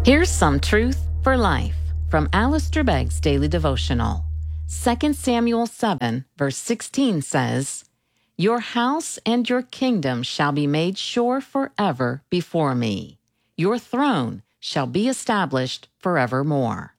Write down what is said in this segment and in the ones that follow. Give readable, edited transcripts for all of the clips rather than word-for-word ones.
Here's some truth for life from Alistair Begg's Daily Devotional. 2 Samuel 7, verse 16 says, "Your house and your kingdom shall be made sure forever before me. Your throne shall be established forevermore."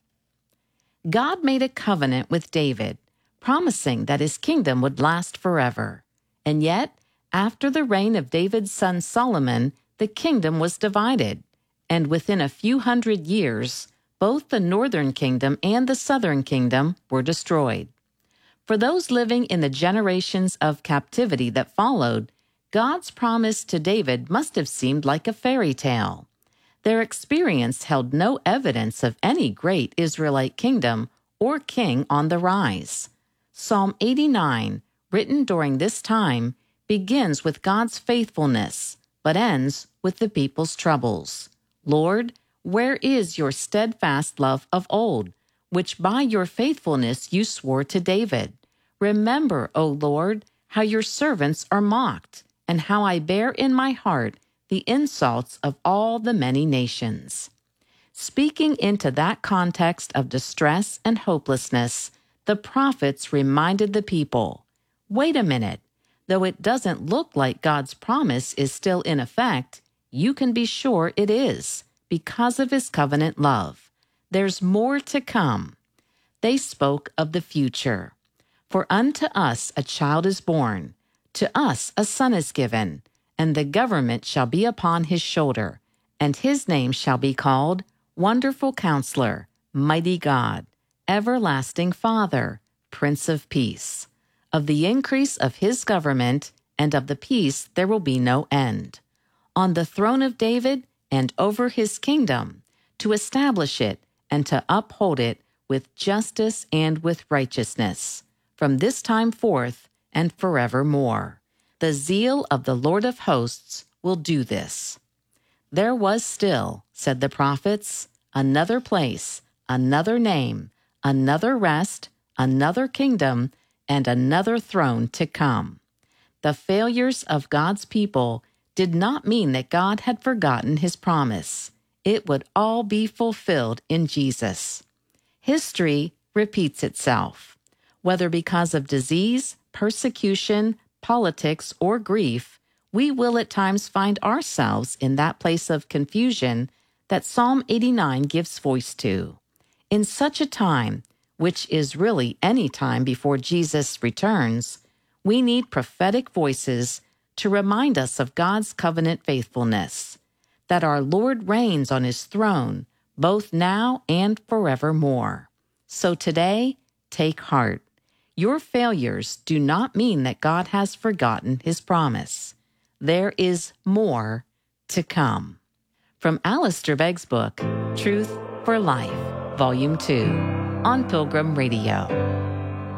God made a covenant with David, promising that his kingdom would last forever. And yet, after the reign of David's son Solomon, the kingdom was divided. And within a few hundred years, both the northern kingdom and the southern kingdom were destroyed. For those living in the generations of captivity that followed, God's promise to David must have seemed like a fairy tale. Their experience held no evidence of any great Israelite kingdom or king on the rise. Psalm 89, written during this time, begins with God's faithfulness, but ends with the people's troubles. Lord, where is your steadfast love of old, which by your faithfulness you swore to David? Remember, O Lord, how your servants are mocked, and how I bear in my heart the insults of all the many nations. Speaking into that context of distress and hopelessness, the prophets reminded the people, wait a minute, though it doesn't look like God's promise is still in effect, you can be sure it is, because of his covenant love. There's more to come. They spoke of the future. For unto us a child is born, to us a son is given, and the government shall be upon his shoulder, and his name shall be called Wonderful Counselor, Mighty God, Everlasting Father, Prince of Peace. Of the increase of his government and of the peace there will be no end. On the throne of David and over his kingdom, to establish it and to uphold it with justice and with righteousness, from this time forth and forevermore. The zeal of the Lord of hosts will do this. There was still, said the prophets, another place, another name, another rest, another kingdom, and another throne to come. The failures of God's people did not mean that God had forgotten his promise. It would all be fulfilled in Jesus. History repeats itself. Whether because of disease, persecution, politics, or grief, we will at times find ourselves in that place of confusion that Psalm 89 gives voice to. In such a time, which is really any time before Jesus returns, we need prophetic voices to remind us of God's covenant faithfulness, that our Lord reigns on his throne, both now and forevermore. So today, take heart. Your failures do not mean that God has forgotten his promise. There is more to come. From Alistair Begg's book, Truth for Life, Volume 2, on Pilgrim Radio.